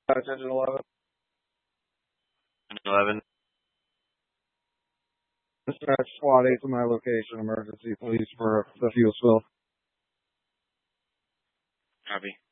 Attention 11. 11. Dispatch SWAT 8 to my location. Emergency police for the fuel spill. Copy.